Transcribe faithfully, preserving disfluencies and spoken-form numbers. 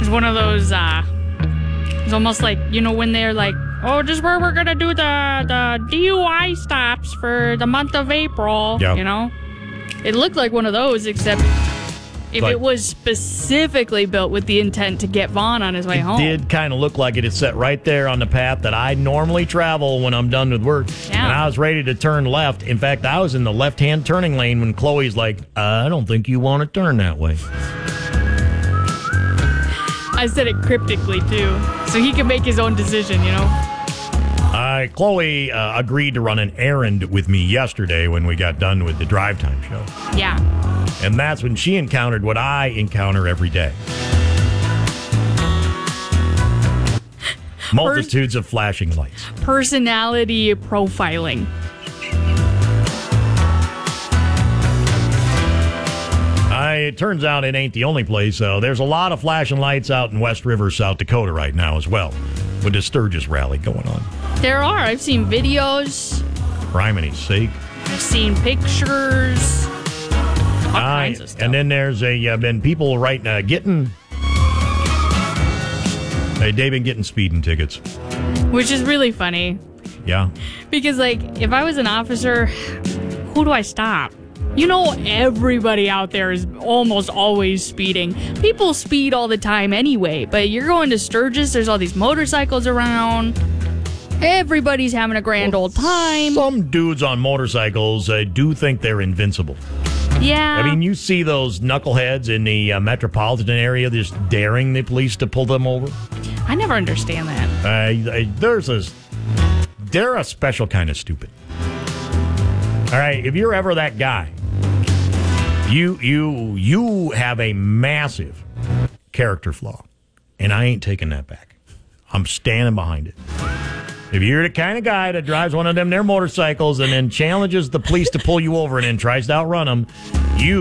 It's one of those, uh, it's almost like, you know, when they're like, oh, this is where we're going to do the, the D U I stops for the month of April, yep. you know? It looked like one of those, except if but it was specifically built with the intent to get Vaughn on his way it home. It did kind of look like it. It's set right there on the path that I normally travel when I'm done with work. Yeah. And I was ready to turn left. In fact, I was in the left-hand turning lane when Chloe's like, I don't think you want to turn that way. I said it cryptically, too, so he can make his own decision, you know? Uh, Chloe uh, agreed to run an errand with me yesterday when we got done with the drive time show. Yeah. And that's when she encountered what I encounter every day. Multitudes of flashing lights. Personality profiling. Uh, it turns out it ain't the only place, though. There's a lot of flashing lights out in West River, South Dakota right now as well, with the Sturgis rally going on. There are. I've seen videos. Criminy sake. I've seen pictures. All Uh, kinds of stuff. and then there's a uh, been people right now getting. Hey, they've been getting speeding tickets. Which is really funny. Yeah. Because, like, if I was an officer, who do I stop? You know, everybody out there is almost always speeding. People speed all the time anyway, but you're going to Sturgis, there's all these motorcycles around. Everybody's having a grand Well, old time. Some dudes on motorcycles uh, do think they're invincible. Yeah. I mean, you see those knuckleheads in the uh, metropolitan area just daring the police to pull them over. I never understand that. Uh, I- there's a, they're a special kind of stupid. All right, if you're ever that guy, you you you have a massive character flaw, and I ain't taking that back. I'm standing behind it. If you're the kind of guy that drives one of them their motorcycles and then challenges the police to pull you over and then tries to outrun them, you